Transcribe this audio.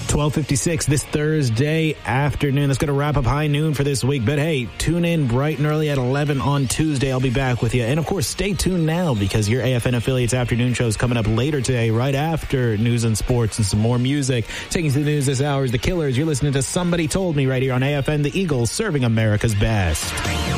12:56 this Thursday afternoon. That's going to wrap up High Noon for this week. But hey, tune in bright and early at 11 on Tuesday. I'll be back with you. And of course, stay tuned now because your AFN Affiliates afternoon show is coming up later today, right after news and sports and some more music. Taking you to the news this hour is The Killers. You're listening to Somebody Told Me right here on AFN, the Eagles, serving America's best.